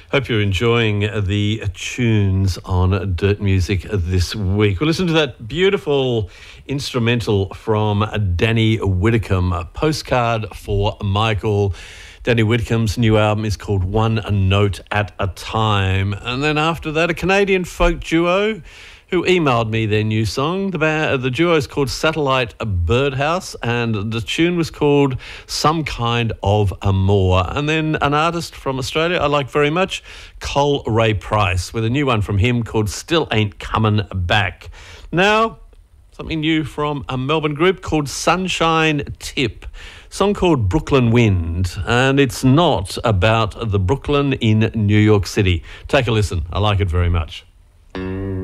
Hope you're enjoying the tunes on Dirt Music this week. We'll listen to that beautiful instrumental from Danny Whitcomb, a postcard for Michael. Danny Whitcomb's new album is called One Note at a Time. And then after that, a Canadian folk duo who emailed me their new song. The duo is called Satellite Birdhouse, and the tune was called Some Kind of Amour. And then an artist from Australia I like very much, Cole Ray Price, with a new one from him called Still Ain't Comin' Back. Now, something new from a Melbourne group called Sunshine Tip. Song called Brooklyn Wind, and it's not about the Brooklyn in New York City. Take a listen. I like it very much.